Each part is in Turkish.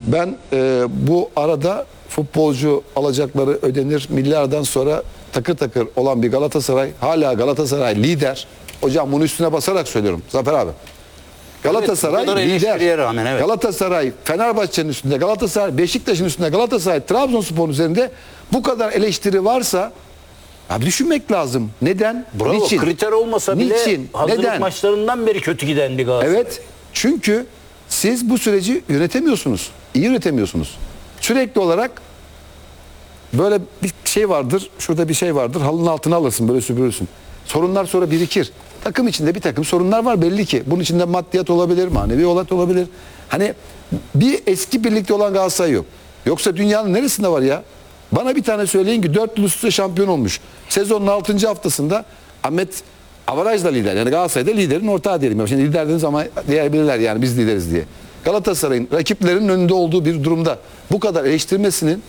Ben bu arada futbolcu alacakları ödenir. Milyardan sonra takır takır olan bir Galatasaray, hala Galatasaray lider. Hocam bunu üstüne basarak söylüyorum Zafer abi. Galatasaray Evet, lider. rağmen, evet. Galatasaray Fenerbahçe'nin üstünde, Galatasaray Beşiktaş'ın üstünde, Galatasaray Trabzonspor'un üzerinde bu kadar eleştiri varsa abi düşünmek lazım. Neden? Bravo, Niçin? kriter olmasa bile Niçin? hazırlık Neden? maçlarından beri kötü giden bir Galatasaray. Evet. Çünkü siz bu süreci yönetemiyorsunuz. İyi yönetemiyorsunuz. Sürekli olarak böyle bir şey vardır. Şurada bir şey vardır. Halının altına alırsın, böyle süpürürsün. Sorunlar sonra birikir. Takım içinde bir takım sorunlar var belli ki. Bunun içinde maddiyat olabilir, manevi olat olabilir. Hani bir eski birlikte olan Galatasaray yok. Yoksa dünyanın neresinde var ya? Bana bir tane söyleyin ki 4 yıl üst üste şampiyon olmuş. Sezonun 6. haftasında Ahmet avarajla lider. Yani Galatasaray'da liderin ortağı diyelim. Şimdi lider dediğiniz ama diyebilirler yani biz lideriz diye. Galatasaray'ın rakiplerinin önünde olduğu bir durumda bu kadar eleştirmesinin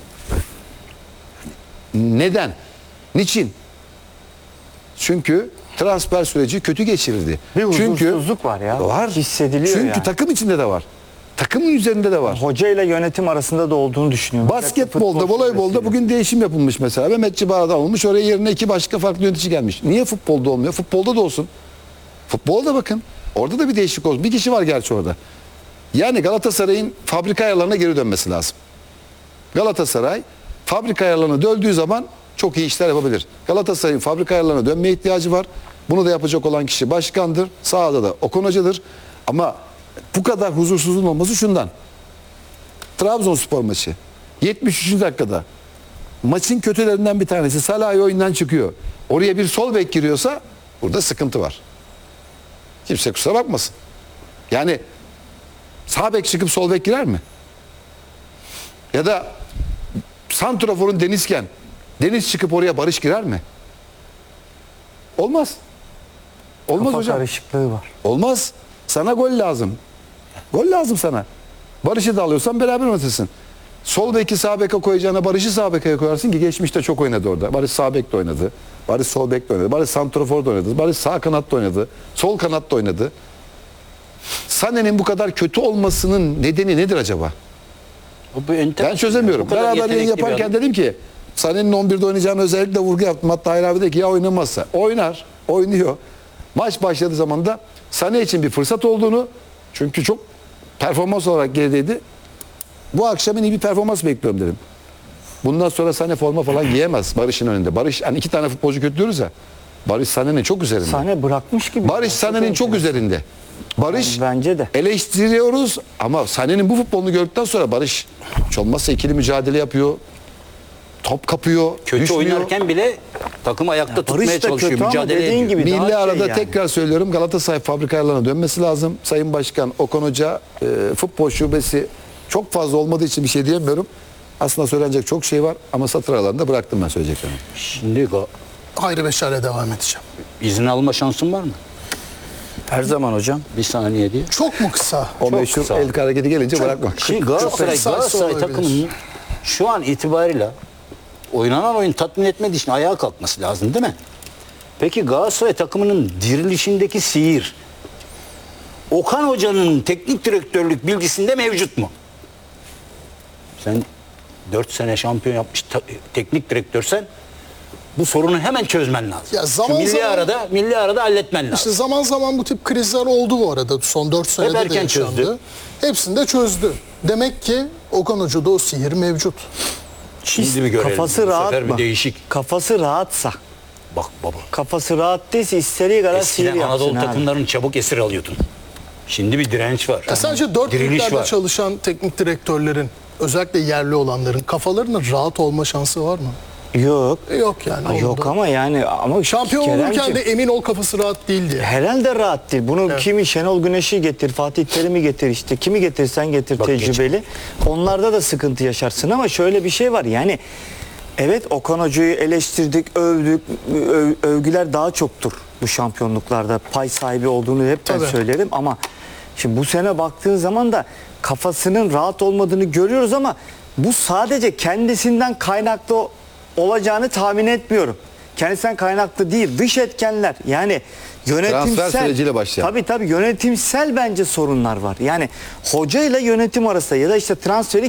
neden? Niçin? Çünkü transfer süreci kötü geçirildi. Bir huzursuzluk var ya. Var. Hissediliyor Çünkü yani. takım içinde de var. Takımın üzerinde de var. Hoca ile yönetim arasında da olduğunu düşünüyorum. Basketbolda, Futbol voleybolda süresiyle. bugün değişim yapılmış mesela. Mehmet Cibara'da olmuş. Oraya yerine 2 başka farklı yönetici gelmiş. Niye futbolda olmuyor? Futbolda da olsun. Futbolda bakın. Orada da bir değişiklik olsun. Bir kişi var gerçi orada. Yani Galatasaray'ın fabrika ayarlarına geri dönmesi lazım. Galatasaray fabrika ayarlarına döndüğü zaman çok iyi işler yapabilir. Galatasaray'ın fabrika ayarlarına dönmeye ihtiyacı var. Bunu da yapacak olan kişi başkandır. Sahada da Okan Hoca'dır. Ama bu kadar huzursuzluğun olması şundan. Trabzonspor maçı 73. dakikada maçın kötülerinden bir tanesi Salah'ı oyundan çıkıyor. Oraya bir sol bek giriyorsa burada sıkıntı var. Kimse kusura bakmasın. Yani sağ bek çıkıp sol bek girer mi? Ya da santraforun Denizken Deniz çıkıp oraya Barış girer mi? Olmaz. Olmaz Kafa hocam. karışıklığı var. Olmaz. Sana gol lazım. Gol lazım sana. Barış'ı da alıyorsan beraber oynatırsın. Sol beki sağ beke koyacağına Barış'ı sağ beke koyarsın ki geçmişte çok oynadı orada. Barış sağ bekte oynadı. Barış sol bekte oynadı. Barış santraforda oynadı. Barış sağ kanatta oynadı. Sol kanatta oynadı. Sané'nin bu kadar kötü olmasının nedeni nedir acaba? Ben çözemiyorum. Beraber yayın yaparken dedim ki Sané'nin 11'de oynayacağını özellikle vurgu yaptım. Hatta Hayri abi dedi ki ya oynamazsa. Oynar. Oynuyor. Maç başladığı zaman da Sané için bir fırsat olduğunu, çünkü çok performans olarak gerideydi. Bu akşam iyi bir performans bekliyorum dedim. Bundan sonra Sané forma falan giyemez Barış'ın önünde. Barış, hani 2 tane futbolcu kötü diyoruz ya. Barış Sané'nin çok üzerinde. Sahne bırakmış gibi. Barış Sané'nin çok üzerinde. Barış Bence de. eleştiriyoruz ama Sané'nin bu futbolunu gördükten sonra Barış hiç olmazsa ikili mücadele yapıyor. Top kapıyor, Kötü düşmüyor. oynarken bile takım ayakta Barış tutmaya da çalışıyor, kötü ama mücadele dediğin ediyor. gibi daha Milli arada yani. tekrar söylüyorum, Galatasaray fabrika ayarlarına dönmesi lazım. Sayın Başkan Okan Hoca futbol şubesi çok fazla olmadığı için bir şey diyemiyorum. Aslında söylenecek çok şey var ama satır aralarında bıraktım ben söyleyeceklerimi. Şimdi Hayri Beşer'le devam edeceğim. izin alma şansın var mı? Her zaman hocam. Bir saniye diye. Çok mu kısa? O meşhur kısa. el hareketi gelince bırakmak. Şimdi Galatasaray precise olabilir. takımının şu an itibariyle oynanan oyun tatmin etmediği için ayağa kalkması lazım değil mi? Peki Galatasaray takımının dirilişindeki sihir Okan Hoca'nın teknik direktörlük bilgisinde mevcut mu? Sen 4 sene şampiyon yapmış teknik direktörsen bu sorunu hemen çözmen lazım. Ya zaman Şu zaman- milli arada halletmen lazım. İşte zaman zaman bu tip krizler oldu bu arada. Son 4 senede de erken yaşandı. çözdü. Hepsini de çözdü. Demek ki Okan Hoca'da o sihir mevcut. Şimdi bir görelim. Kafası Bu rahat sefer mı? bir değişik. Kafası rahatsa. Bak baba. Kafası rahat değilse istediği kadar sihir Eskiden yapsın Anadolu abi. takımlarını çabuk esir alıyordun. Şimdi bir direnç var. Sence 4 Diriliş büyüklerde var. çalışan teknik direktörlerin, özellikle yerli olanların kafalarının rahat olma şansı var mı? Yok. Yok yani. Yok onda. ama yani Şampiyon olurken Keremciğim, de emin ol kafası rahat değil diye. herhalde rahat değil. Bunu kimi Şenol Güneş'i getir, Fatih Terim'i getir işte. Kimi getirsen getir Bak, tecrübeli. Onlarda da sıkıntı yaşarsın ama şöyle bir şey var. Yani evet Okan Hoca'yı eleştirdik, övdük. Övgüler daha çoktur bu şampiyonluklarda. Pay sahibi olduğunu hep ben Tabii. söylerim ama şimdi bu sene baktığın zaman da kafasının rahat olmadığını görüyoruz ama bu sadece kendisinden kaynaklı olacağını tahmin etmiyorum. Kendisinden kaynaklı değil, dış etkenler yani yönetimsel. Transfer süreciyle başlayan. Tabii yönetimsel bence sorunlar var. Yani hoca ile yönetim arasında ya da işte transferi